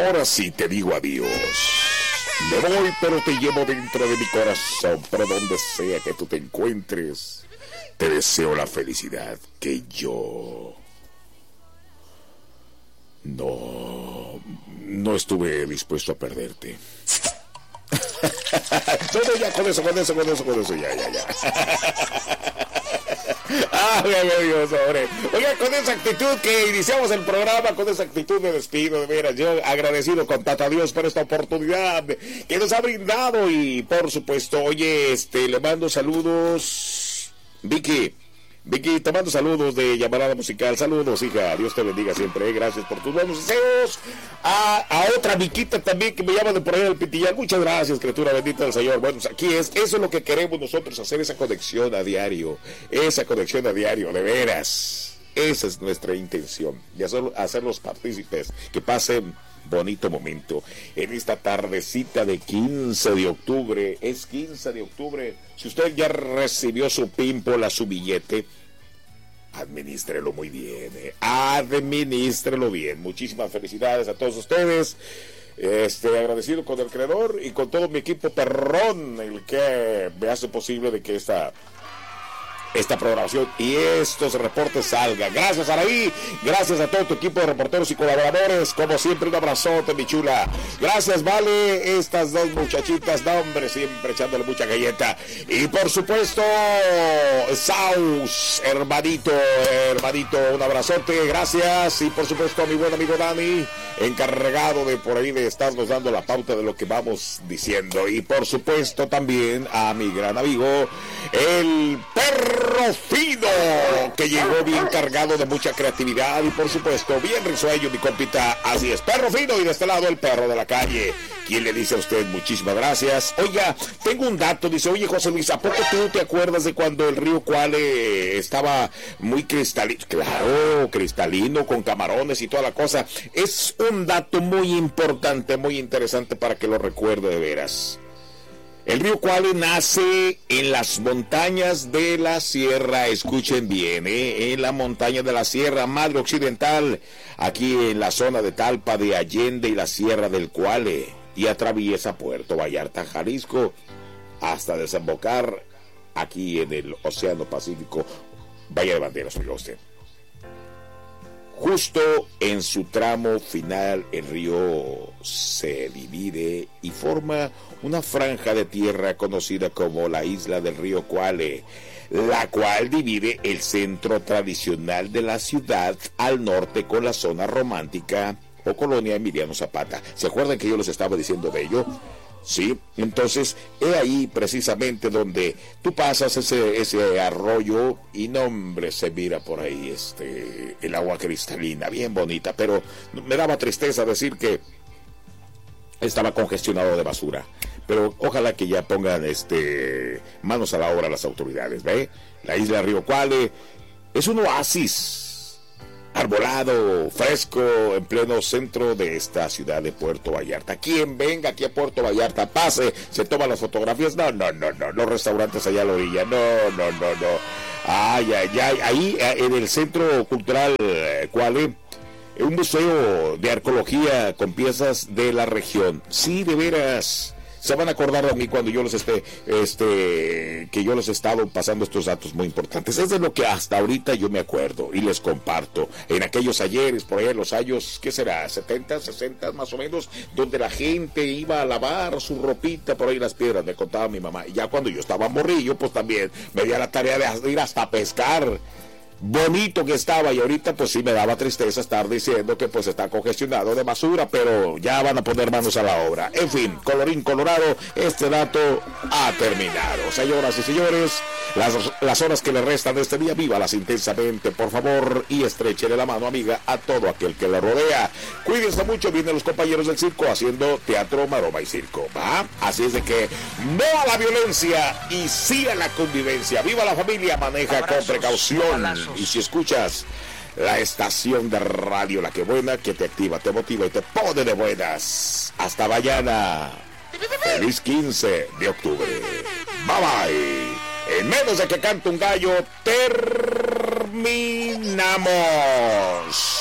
Ahora sí te digo adiós. Me voy, pero te llevo dentro de mi corazón. Pero donde sea que tú te encuentres, te deseo la felicidad que yo no estuve dispuesto a perderte. No, ya, con eso, ya. Dios, hombre. Oiga, con esa actitud que iniciamos el programa, con esa actitud me despido, de veras. Yo agradecido con Tata Dios por esta oportunidad que nos ha brindado. Y por supuesto, oye, le mando saludos. Vicky, te mando saludos de Llamarada Musical. Saludos, hija. Dios te bendiga siempre. Gracias por tus buenos deseos. A otra Viquita también que me llama de por ahí del Pitillán. Muchas gracias, criatura bendita del Señor. Bueno, pues aquí eso es lo que queremos nosotros, hacer esa conexión a diario. De veras. Esa es nuestra intención. Y hacerlos partícipes, que pasen bonito momento en esta tardecita de 15 de octubre. Es 15 de octubre. Si usted ya recibió su pímpola, su billete, administrelo muy bien, administrelo bien. Muchísimas felicidades a todos ustedes. Agradecido con el creador y con todo mi equipo perrón, el que me hace posible de que esta programación y estos reportes salgan. Gracias, Araí. Gracias a todo tu equipo de reporteros y colaboradores. Como siempre, un abrazote, mi chula. Gracias, Vale. Estas dos muchachitas, no, hombre, siempre echándole mucha galleta. Y por supuesto, Saus, hermanito, un abrazote. Gracias. Y por supuesto, a mi buen amigo Dani, encargado de por ahí de estarnos dando la pauta de lo que vamos diciendo. Y por supuesto, también a mi gran amigo, el Perro Fino, que llegó bien cargado de mucha creatividad y por supuesto bien risueño, mi compita. Así es, Perro Fino, y de este lado el perro de la calle. ¿Quién le dice a usted muchísimas gracias? Oiga, tengo un dato, dice, oye, José Luis, ¿a poco tú te acuerdas de cuando el río Cuale estaba muy cristalino? Claro, cristalino, con camarones y toda la cosa. Es un dato muy importante, muy interesante para que lo recuerde de veras. El río Cuale nace en las montañas de la sierra, escuchen bien, en la montaña de la Sierra Madre Occidental, aquí en la zona de Talpa de Allende y la Sierra del Cuale, y atraviesa Puerto Vallarta, Jalisco, hasta desembocar aquí en el Océano Pacífico, Bahía de Banderas, oiga usted. Justo en su tramo final, el río se divide y forma una franja de tierra conocida como la isla del río Cuale, la cual divide el centro tradicional de la ciudad al norte con la zona romántica o colonia Emiliano Zapata. ¿Se acuerdan que yo les estaba diciendo de ello? Sí, entonces es ahí precisamente donde tú pasas ese arroyo y no, hombre, se mira por ahí el agua cristalina, bien bonita, pero me daba tristeza decir que estaba congestionado de basura. Pero ojalá que ya pongan manos a la obra las autoridades, ¿ve? La isla de Río Cuale es un oasis arbolado, fresco, en pleno centro de esta ciudad de Puerto Vallarta. Quien venga aquí a Puerto Vallarta, pase, se toma las fotografías. No, los restaurantes allá a la orilla, no. Ay, ahí en el Centro Cultural Cuale, un museo de arqueología con piezas de la región. Sí, de veras. Se van a acordar de mí cuando yo les que yo les he estado pasando estos datos muy importantes. Es de lo que hasta ahorita yo me acuerdo y les comparto. En aquellos ayeres, por ahí en los años, ¿qué será? 70, 60 más o menos, donde la gente iba a lavar su ropita por ahí en las piedras, me contaba mi mamá. Y ya cuando yo estaba morrillo, pues también me di a la tarea de ir hasta pescar. Bonito que estaba, y ahorita pues sí me daba tristeza estar diciendo que pues está congestionado de basura, pero ya van a poner manos a la obra. En fin, colorín colorado, este dato ha terminado. Señoras y señores, las horas que le restan de este día, vívalas intensamente, por favor, y estréchele la mano amiga a todo aquel que le rodea. Cuídense mucho, vienen los compañeros del circo haciendo teatro, maroma y circo, ¿va? Así es de que no a la violencia y sí a la convivencia. Viva la familia, maneja con precaución. Y si escuchas la estación de radio La Que Buena, que te activa, te motiva y te pone de buenas. Hasta mañana. Feliz 15 de octubre. Bye bye. En menos de que cante un gallo, terminamos.